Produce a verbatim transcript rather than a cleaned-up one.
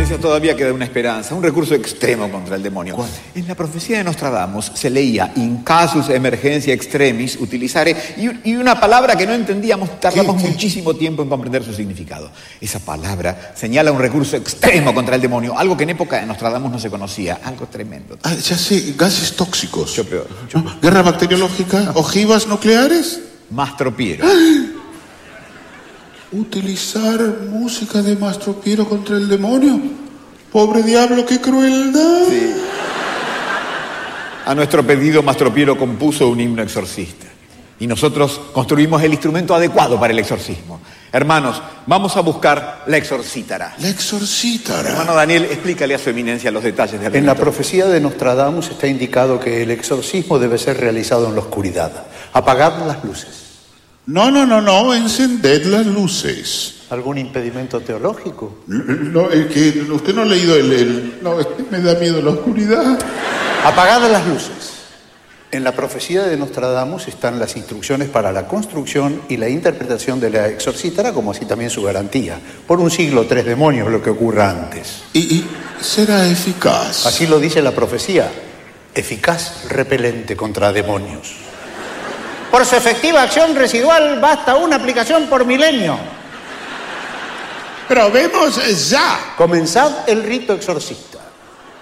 eminencia, todavía queda una esperanza, un recurso extremo contra el demonio. ¿Cuál? En la profecía de Nostradamus se leía in casus emergencia extremis utilizare y, y una palabra que no entendíamos, tardamos ¿Qué, qué? muchísimo tiempo en comprender su significado. Esa palabra señala un recurso extremo contra el demonio, algo que en época de Nostradamus no se conocía, algo tremendo. Ah, ya sé, gases tóxicos. Mucho peor. ¿No? ¿Guerra bacteriológica? ¿Ojivas nucleares? Mastro Piero. ¿Utilizar música de Mastro Piero contra el demonio? Pobre diablo, qué crueldad. Sí. A nuestro pedido, Mastro Piero compuso un himno exorcista. Y nosotros construimos el instrumento adecuado para el exorcismo. Hermanos, vamos a buscar la exorcítara. La exorcítara. Hermano Daniel, explícale a su eminencia los detalles del En la rito. profecía de Nostradamus está indicado que el exorcismo debe ser realizado en la oscuridad. Apagad las luces. No, no, no, no, encended las luces. ¿Algún impedimento teológico? No, es que usted no ha leído el... el- no, es que me da miedo la oscuridad. Apagad las luces. En la profecía de Nostradamus están las instrucciones para la construcción y la interpretación de la exorcítara, como así también su garantía. Por un siglo, tres demonios, lo que ocurra antes. Y, y será eficaz. Así lo dice la profecía. Eficaz repelente contra demonios. Por su efectiva acción residual basta una aplicación por milenio. Probemos ya. Comenzad el rito exorcista.